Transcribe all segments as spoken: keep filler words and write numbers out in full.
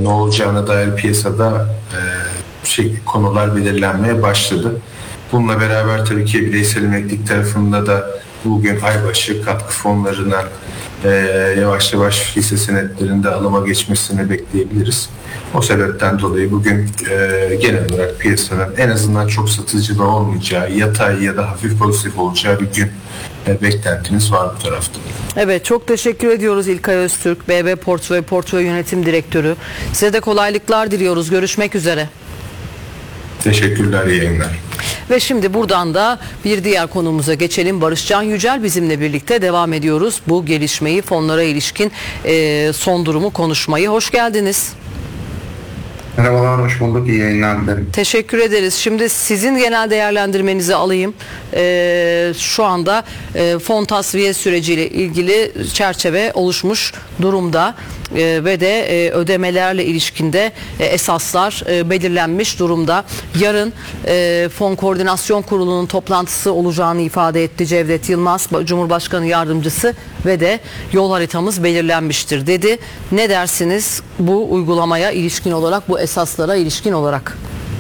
olacağına dair piyasada e, şey, konular belirlenmeye başladı. Bununla beraber tabii ki bireysel emeklilik tarafında da bugün aybaşı katkı fonlarından e, yavaş yavaş hisse senetlerinde alıma geçmesini bekleyebiliriz. O sebepten dolayı bugün e, genel olarak piyasanın en azından çok satıcıda olmayacağı, yatay ya da hafif pozitif olacağı bir gün e, beklentimiz var bu tarafta. Evet, çok teşekkür ediyoruz İlkay Öztürk, B B Portföy Portföy Yönetim Direktörü. Size de kolaylıklar diliyoruz. Görüşmek üzere. Teşekkürler, iyi yayınlar. Ve şimdi buradan da bir diğer konumuza geçelim. Barışcan Yücel bizimle birlikte devam ediyoruz. Bu gelişmeyi, fonlara ilişkin e, son durumu konuşmayı. Hoş geldiniz. Merhabalar, hoş bulduk. İyi yayınlar dilerim. Teşekkür ederiz. Şimdi sizin genel değerlendirmenizi alayım. Ee, şu anda e, fon tasfiye süreciyle ilgili çerçeve oluşmuş durumda ee, ve de e, ödemelerle ilişkinde e, esaslar e, belirlenmiş durumda. Yarın e, Fon Koordinasyon Kurulu'nun toplantısı olacağını ifade etti Cevdet Yılmaz, Cumhurbaşkanı Yardımcısı, ve de yol haritamız belirlenmiştir dedi. Ne dersiniz bu uygulamaya ilişkin olarak, bu esaslara ilişkin olarak?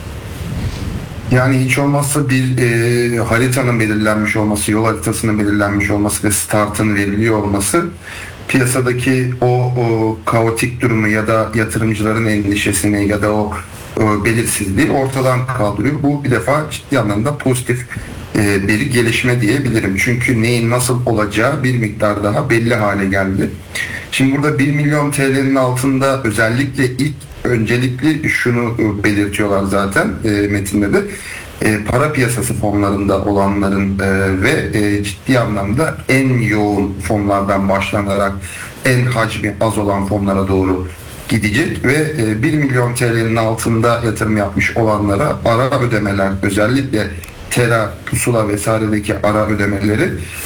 Yani hiç olmazsa bir e, haritanın belirlenmiş olması, yol haritasının belirlenmiş olması ve startın veriliyor olması piyasadaki o, o kaotik durumu ya da yatırımcıların endişesini ya da o, o belirsizliği ortadan kaldırıyor. Bu bir defa ciddi anlamda pozitif e, bir gelişme diyebilirim. Çünkü neyin nasıl olacağı bir miktar daha belli hale geldi. Şimdi burada bir milyon T L'nin altında özellikle ilk öncelikli şunu belirtiyorlar zaten e, metinde de. E, para piyasası fonlarında olanların e, ve e, ciddi anlamda en yoğun fonlardan başlanarak en hacmi az olan fonlara doğru gidecek ve e, bir milyon T L'nin altında yatırım yapmış olanlara ara ödemeler, özellikle Tera, Pusula vesairedeki ara ödemeleri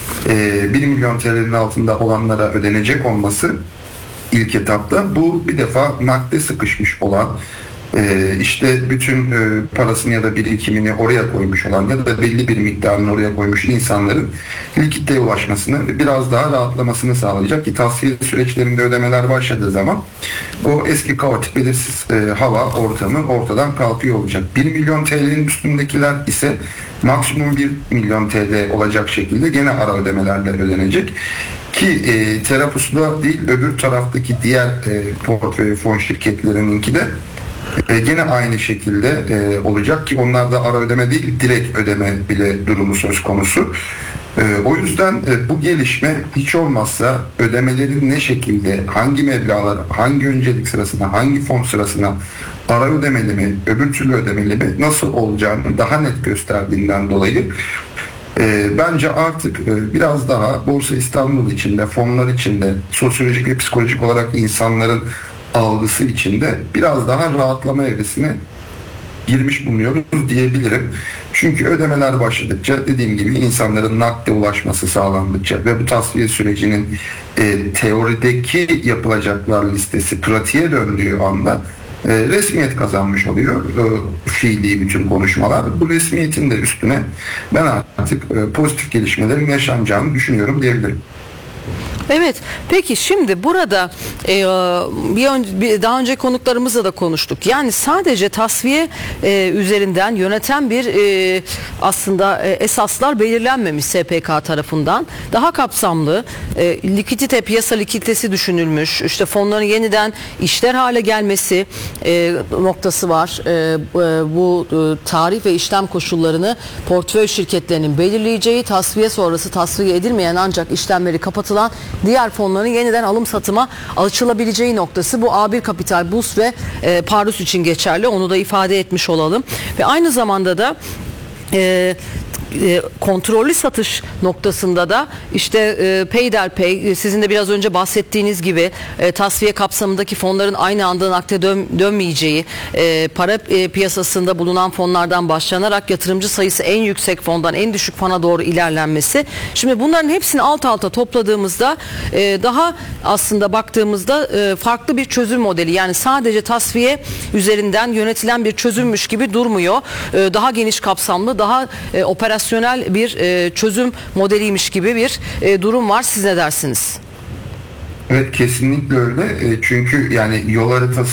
e, bir milyon T L'nin altında olanlara ödenecek olması ilk etapta. Bu bir defa nakde sıkışmış olan, Ee, işte bütün e, parasını ya da birikimini oraya koymuş olan ya da belli bir miktarını oraya koymuş insanların likiditeye ulaşmasını, biraz daha rahatlamasını sağlayacak ki tasfiye süreçlerinde ödemeler başladığı zaman o eski kaotik belirsiz e, hava ortamı ortadan kalkıyor olacak. bir milyon T L'nin üstündekiler ise maksimum bir milyon T L olacak şekilde gene ara ödemelerle ödenecek. Ki e, Terapus'la değil öbür taraftaki diğer e, portföy fon şirketlerininki de E, gene aynı şekilde e, olacak ki onlarda ara ödeme değil direkt ödeme bile durumu söz konusu. E, o yüzden e, bu gelişme hiç olmazsa ödemelerin ne şekilde, hangi meblağlar, hangi öncelik sırasına, hangi fon sırasına ara ödemeli mi, öbür türlü ödemeli mi, nasıl olacağını daha net gösterdiğinden dolayı e, bence artık e, biraz daha Borsa İstanbul içinde, fonlar içinde, sosyolojik ve psikolojik olarak insanların algısı içinde biraz daha rahatlama evresine girmiş bulunuyoruz diyebilirim. Çünkü ödemeler başladıkça, dediğim gibi insanların nakde ulaşması sağlandıkça ve bu tasfiye sürecinin e, teorideki yapılacaklar listesi pratiğe döndüğü anda e, resmiyet kazanmış oluyor e, fiili bütün konuşmalar. Bu resmiyetin de üstüne ben artık e, pozitif gelişmelerin yaşanacağını düşünüyorum diyebilirim. Evet. Peki şimdi burada e, bir, ön, bir daha önce konuklarımızla da konuştuk. Yani sadece tasfiye e, üzerinden yöneten bir e, aslında e, esaslar belirlenmemiş S P K tarafından. Daha kapsamlı e, likidite, piyasa likiditesi düşünülmüş. İşte fonların yeniden işler hale gelmesi e, noktası var. E, bu e, tarih ve işlem koşullarını portföy şirketlerinin belirleyeceği, tasfiye sonrası tasfiye edilmeyen ancak işlemleri kapatılan diğer fonların yeniden alım satıma açılabileceği noktası. Bu A bir Kapital, B U S ve e, Parus için geçerli. Onu da ifade etmiş olalım. Ve aynı zamanda da e, E, kontrollü satış noktasında da işte e, peyderpey e, sizin de biraz önce bahsettiğiniz gibi e, tasfiye kapsamındaki fonların aynı anda nakde dön, dönmeyeceği, e, para e, piyasasında bulunan fonlardan başlanarak yatırımcı sayısı en yüksek fondan en düşük fona doğru ilerlenmesi. Şimdi bunların hepsini alt alta topladığımızda e, daha aslında baktığımızda e, farklı bir çözüm modeli, yani sadece tasfiye üzerinden yönetilen bir çözümmüş gibi durmuyor. E, daha geniş kapsamlı, daha e, operasyonel bir e, çözüm modeliymiş gibi bir e, durum var. Siz ne dersiniz? Evet, kesinlikle öyle. E, çünkü yani yol haritası